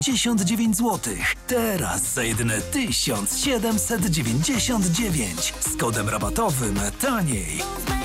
59 zł. Teraz za jedyne 1799 z kodem rabatowym taniej.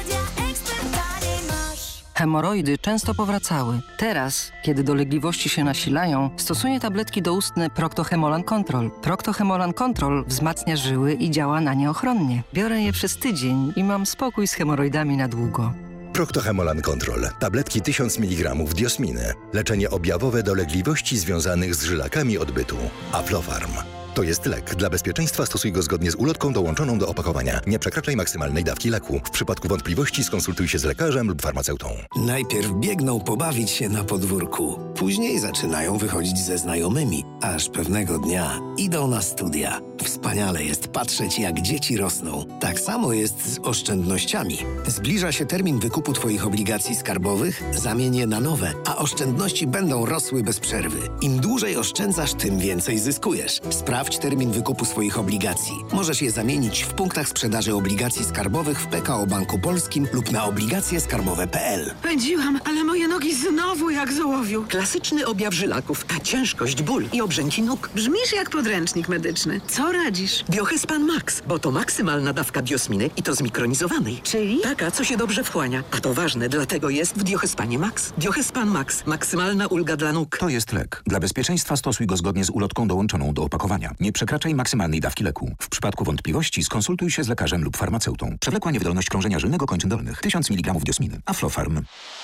Hemoroidy często powracały. Teraz, kiedy dolegliwości się nasilają, stosuję tabletki doustne Procto-Hemolan Control. Procto-Hemolan Control wzmacnia żyły i działa na nie ochronnie. Biorę je przez tydzień i mam spokój z hemoroidami na długo. Procto-Hemolan Control. Tabletki 1000 mg diosminy. Leczenie objawowe dolegliwości związanych z żylakami odbytu. Aflofarm. To jest lek. Dla bezpieczeństwa stosuj go zgodnie z ulotką dołączoną do opakowania. Nie przekraczaj maksymalnej dawki leku. W przypadku wątpliwości skonsultuj się z lekarzem lub farmaceutą. Najpierw biegną pobawić się na podwórku. Później zaczynają wychodzić ze znajomymi. Aż pewnego dnia idą na studia. Wspaniale jest patrzeć, jak dzieci rosną. Tak samo jest z oszczędnościami. Zbliża się termin wykupu Twoich obligacji skarbowych, zamień je na nowe, a oszczędności będą rosły bez przerwy. Im dłużej oszczędzasz, tym więcej zyskujesz. Sprawdź termin wykupu swoich obligacji. Możesz je zamienić w punktach sprzedaży obligacji skarbowych w PKO Banku Polskim lub na obligacjeskarbowe.pl. Pędziłam, ale moje nogi znowu jak z ołowiu. Klasyczny objaw żylaków, a ciężkość, ból i obrzęki nóg. Brzmisz jak podręcznik medyczny. Co radzisz? Diohespan Max, bo to maksymalna dawka diosminy i to zmikronizowanej. Czyli? Taka, co się dobrze wchłania. A to ważne, dlatego jest w Diohespanie Max. Diohespan Max. Maksymalna ulga dla nóg. To jest lek. Dla bezpieczeństwa stosuj go zgodnie z ulotką dołączoną do opakowania. Nie przekraczaj maksymalnej dawki leku. W przypadku wątpliwości skonsultuj się z lekarzem lub farmaceutą. Przewlekła niewydolność krążenia żylnego kończyn dolnych. 1000 mg diosminy. Aflofarm.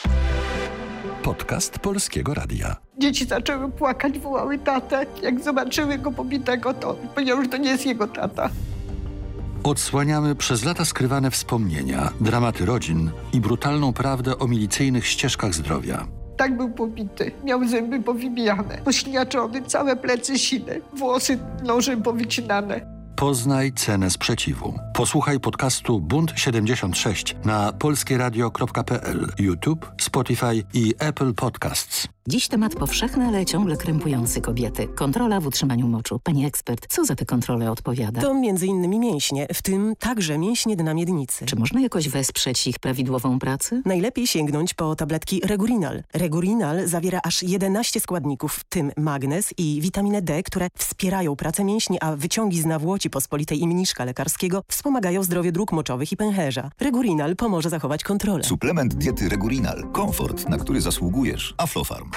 Podcast Polskiego Radia. Dzieci zaczęły płakać, wołały tatę. Jak zobaczyły go pobitego, to powiedział, że to nie jest jego tata. Odsłaniamy przez lata skrywane wspomnienia, dramaty rodzin i brutalną prawdę o milicyjnych ścieżkach zdrowia. Tak był pobity. Miał zęby powybijane, pośniaczony, całe plecy sine, włosy nożem powycinane. Poznaj cenę sprzeciwu. Posłuchaj podcastu Bunt 76 na polskieradio.pl, YouTube, Spotify i Apple Podcasts. Dziś temat powszechny, ale ciągle krępujący kobiety. Kontrola w utrzymaniu moczu. Pani ekspert, co za te kontrole odpowiada? To m.in. mięśnie, w tym także mięśnie dna miednicy. Czy można jakoś wesprzeć ich prawidłową pracę? Najlepiej sięgnąć po tabletki Regurinal. Regurinal zawiera aż 11 składników, w tym magnez i witaminę D, które wspierają pracę mięśni, a wyciągi z nawłoci pospolitej i mniszka lekarskiego wspomagają zdrowie dróg moczowych i pęcherza. Regurinal pomoże zachować kontrolę. Suplement diety Regurinal. Komfort, na który zasługujesz. Aflofarm.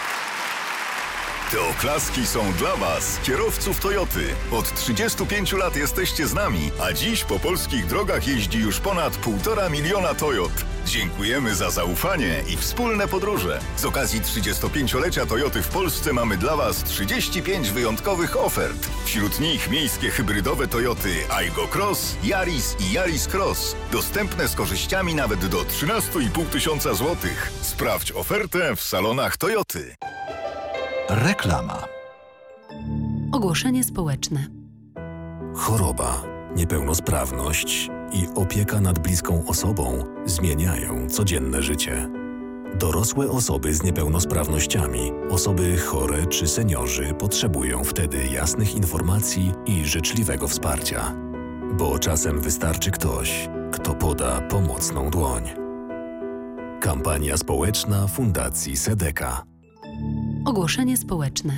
Te oklaski są dla Was, kierowców Toyoty. Od 35 lat jesteście z nami, a dziś po polskich drogach jeździ już ponad 1,5 miliona Toyot. Dziękujemy za zaufanie i wspólne podróże. Z okazji 35-lecia Toyoty w Polsce mamy dla Was 35 wyjątkowych ofert. Wśród nich miejskie hybrydowe Toyoty Aygo Cross, Yaris i Yaris Cross. Dostępne z korzyściami nawet do 13,5 tysiąca złotych. Sprawdź ofertę w salonach Toyoty. Reklama. Ogłoszenie społeczne. Choroba, niepełnosprawność i opieka nad bliską osobą zmieniają codzienne życie. Dorosłe osoby z niepełnosprawnościami, osoby chore czy seniorzy potrzebują wtedy jasnych informacji i życzliwego wsparcia. Bo czasem wystarczy ktoś, kto poda pomocną dłoń. Kampania społeczna Fundacji Sedeka. Ogłoszenie społeczne.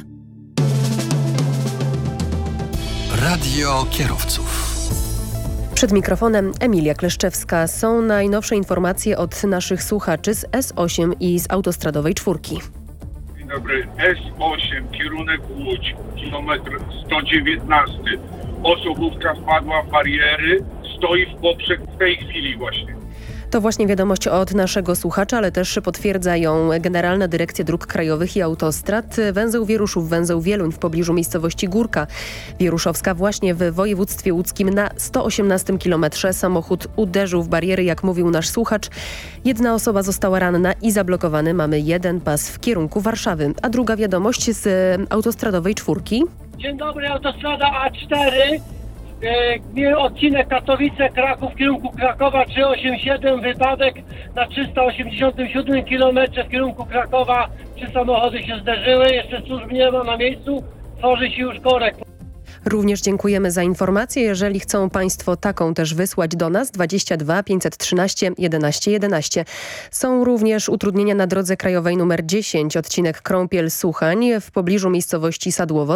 Radio kierowców. Przed mikrofonem Emilia Kleszczewska. Są najnowsze informacje od naszych słuchaczy z S8 i z autostradowej 4. Dzień dobry. S8, kierunek Łódź, kilometr 119. Osobówka wpadła w bariery, stoi w poprzek w tej chwili właśnie. To właśnie wiadomość od naszego słuchacza, ale też potwierdza ją Generalna Dyrekcja Dróg Krajowych i Autostrad. Węzeł Wieruszów, węzeł Wieluń w pobliżu miejscowości Górka Wieruszowska właśnie w województwie łódzkim na 118 kilometrze. Samochód uderzył w bariery, jak mówił nasz słuchacz. Jedna osoba została ranna i zablokowany. Mamy jeden pas w kierunku Warszawy. A druga wiadomość z autostradowej 4. Dzień dobry, autostrada A4. Odcinek Katowice-Kraków w kierunku Krakowa 387, wypadek na 387 km w kierunku Krakowa. 3 samochody się zderzyły, jeszcze służb nie ma na miejscu, tworzy się już korek. Również dziękujemy za informację. Jeżeli chcą Państwo taką też wysłać do nas, 22 513 11 11. Są również utrudnienia na drodze krajowej nr 10, odcinek Krąpiel-Suchań w pobliżu miejscowości Sadłowo.